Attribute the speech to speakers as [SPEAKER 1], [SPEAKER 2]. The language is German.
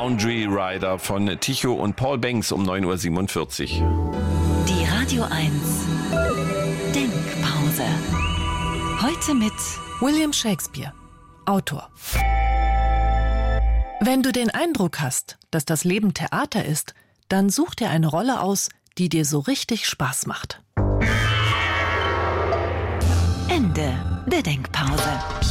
[SPEAKER 1] Boundary Rider von Tycho und Paul Banks um 9.47 Uhr.
[SPEAKER 2] Die Radio 1 Denkpause. Heute mit
[SPEAKER 3] William Shakespeare, Autor. Wenn du den Eindruck hast, dass das Leben Theater ist, dann such dir eine Rolle aus, die dir so richtig Spaß macht.
[SPEAKER 2] Ende der Denkpause.